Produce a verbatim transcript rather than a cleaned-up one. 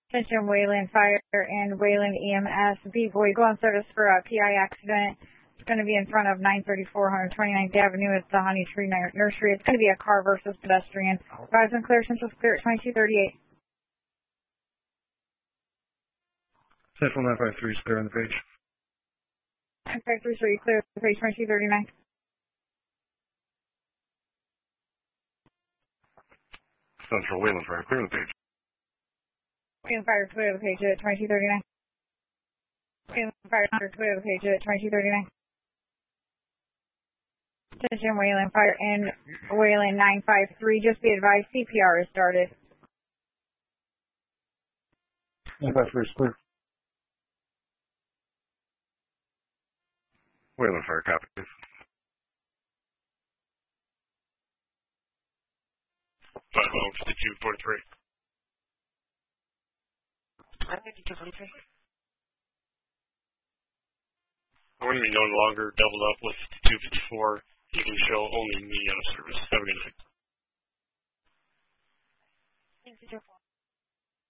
Attention Wayland Fire and Wayland E M S. B-Boy, go on service for a P I accident. It's going to be in front of nine thirty-four one twenty-ninth Avenue. It's the Honey Tree Nursery. It's going to be a car versus pedestrian. Rise and clear, Central's clear at twenty-two thirty-eight. Central nine five three is clear on the page. nine five three, so you clear the page twenty-two thirty-nine. Central Wayland Fire, clear on the page. Wayland Fire, clear the page at twenty-two thirty-nine. Wayland Fire, clear the page at twenty-two thirty-nine. Attention Wayland Fire and Wayland nine five three, just be advised C P R is started. nine five three is clear. Wayland Fire, copy. five oh fifty-two forty-three. five fifty-two forty-three. We're going to be no longer doubled up with two fifty-four. You can show only me out of service. Have a good night.